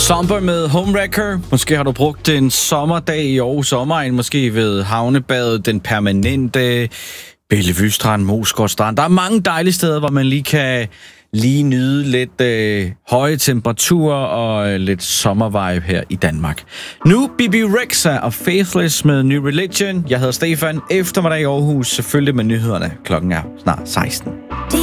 Somber med Homewrecker. Måske har du brugt en sommerdag i Aarhus Omegn, måske ved Havnebadet, Den Permanente, Bellevue Strand, Moesgaard Strand. Der er mange dejlige steder, hvor man lige kan nyde lidt høje temperaturer og lidt sommervibe her i Danmark. Nu Bibi Rexha og Faithless med New Religion. Jeg hedder Stefan. Eftermiddag i Aarhus, selvfølgelig med nyhederne. Klokken er snart 16.